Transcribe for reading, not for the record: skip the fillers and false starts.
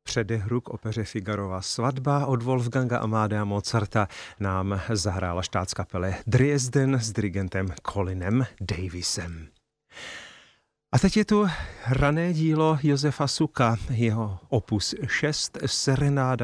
předehru k opeře Figarova svatba od Wolfganga Amadea Mozarta nám zahrála štátskapele Dresden s dirigentem Colinem Davisem. A teď je tu rané dílo Josefa Suka, jeho opus 6 Serenáda